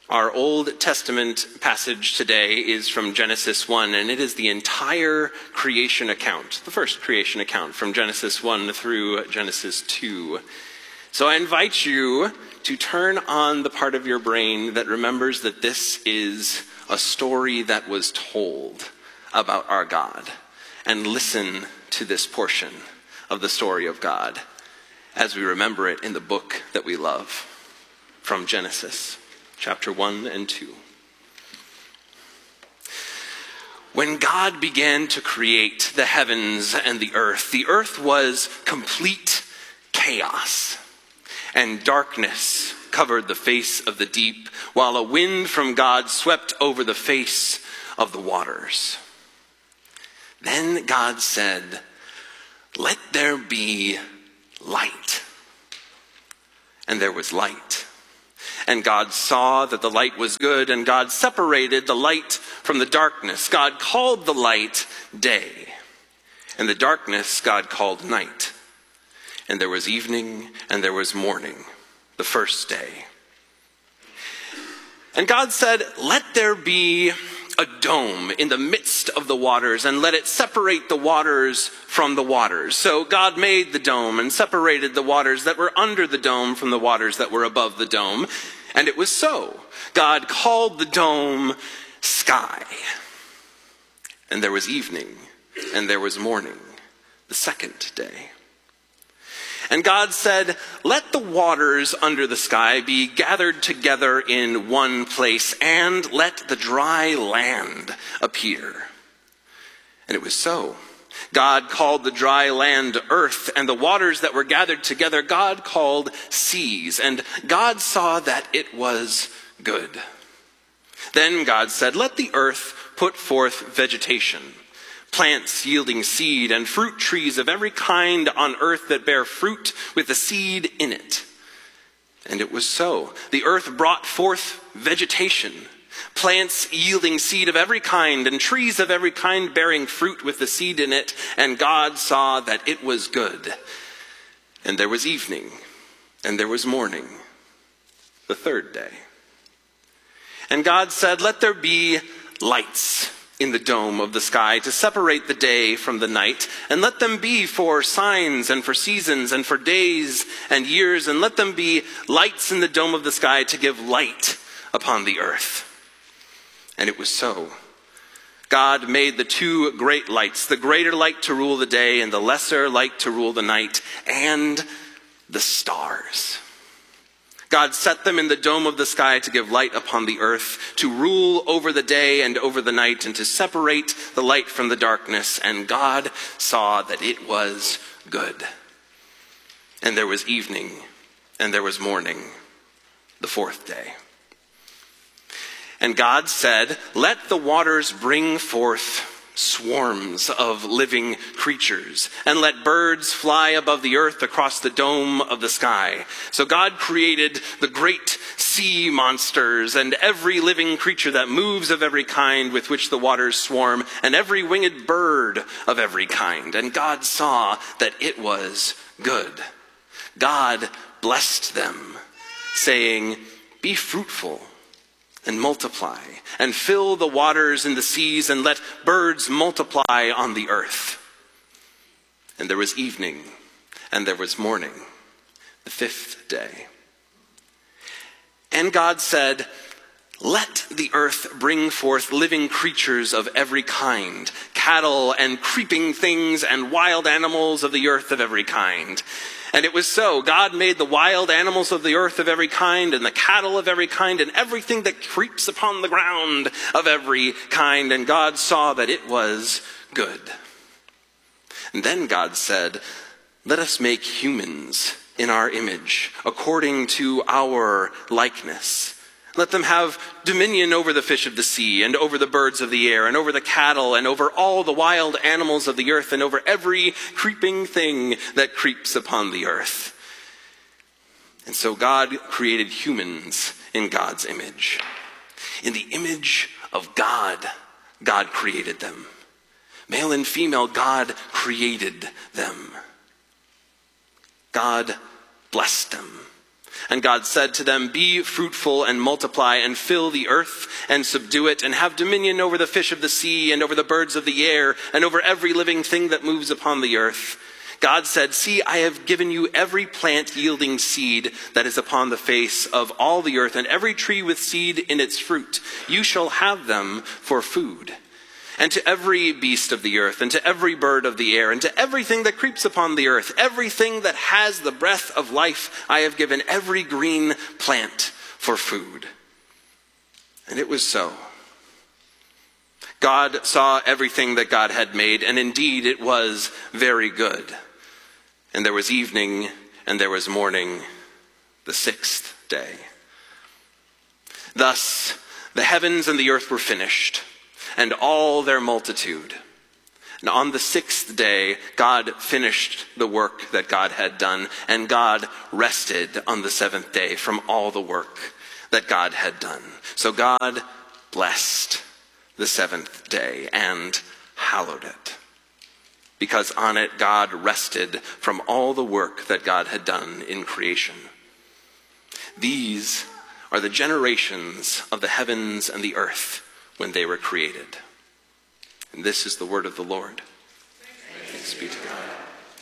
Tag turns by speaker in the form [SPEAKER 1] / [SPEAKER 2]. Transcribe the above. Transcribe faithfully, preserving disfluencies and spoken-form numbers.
[SPEAKER 1] Our Old Testament passage today is from Genesis one, and it is the entire creation account, the first creation account from Genesis one through Genesis two. So I invite you to turn on the part of your brain that remembers that this is a story that was told about our God, and listen to this portion of the story of God as we remember it in the book that we love, from Genesis chapter one and two. When God began to create the heavens and the earth, the earth was complete chaos, and darkness covered the face of the deep, while a wind from God swept over the face of the waters. Then God said, "Let there be light." And there was light. And God saw that the light was good, and God separated the light from the darkness. God called the light day, and the darkness God called night. And there was evening, and there was morning, the first day. And God said, "Let there be a dome in the midst of the waters, and let it separate the waters from the waters." So God made the dome and separated the waters that were under the dome from the waters that were above the dome. And it was so. God called the dome sky. And there was evening, and there was morning, the second day. And God said, "Let the waters under the sky be gathered together in one place, and let the dry land appear." And it was so. God called the dry land earth, and the waters that were gathered together God called seas. And God saw that it was good. Then God said, "Let the earth put forth vegetation, plants yielding seed, and fruit trees of every kind on earth that bear fruit with the seed in it." And it was so. The earth brought forth vegetation, plants yielding seed of every kind, and trees of every kind bearing fruit with the seed in it. And God saw that it was good. And there was evening, and there was morning, the third day. And God said, "Let there be lights in the dome of the sky to separate the day from the night, and let them be for signs and for seasons and for days and years, and let them be lights in the dome of the sky to give light upon the earth." And it was so. God made the two great lights, the greater light to rule the day and the lesser light to rule the night, and the stars. God set them in the dome of the sky to give light upon the earth, to rule over the day and over the night, and to separate the light from the darkness. And God saw that it was good. And there was evening, and there was morning, the fourth day. And God said, "Let the waters bring forth swarms of living creatures, and let birds fly above the earth across the dome of the sky." So God created the great sea monsters and every living creature that moves of every kind with which the waters swarm, and every winged bird of every kind. And God saw that it was good. God blessed them, saying, "Be fruitful and multiply, and fill the waters in the seas, and let birds multiply on the earth." And there was evening, and there was morning, the fifth day. And God said, "Let the earth bring forth living creatures of every kind, cattle and creeping things, and wild animals of the earth of every kind." And it was so. God made the wild animals of the earth of every kind, and the cattle of every kind, and everything that creeps upon the ground of every kind. And God saw that it was good. And then God said, "Let us make humans in our image, according to our likeness. Let them have dominion over the fish of the sea, and over the birds of the air, and over the cattle, and over all the wild animals of the earth, and over every creeping thing that creeps upon the earth." And so God created humans in God's image. In the image of God, God created them. Male and female, God created them. God blessed them. And God said to them, "Be fruitful and multiply and fill the earth and subdue it and have dominion over the fish of the sea and over the birds of the air and over every living thing that moves upon the earth." God said, "See, I have given you every plant yielding seed that is upon the face of all the earth, and every tree with seed in its fruit. You shall have them for food. And to every beast of the earth, and to every bird of the air, and to everything that creeps upon the earth, everything that has the breath of life, I have given every green plant for food." And it was so. God saw everything that God had made, and indeed it was very good. And there was evening, and there was morning, the sixth day. Thus the heavens and the earth were finished, and all their multitude. And on the sixth day, God finished the work that God had done, and God rested on the seventh day from all the work that God had done. So God blessed the seventh day and hallowed it, because on it God rested from all the work that God had done in creation. These are the generations of the heavens and the earth when they were created. And this is the word of the Lord. Thanks be to God.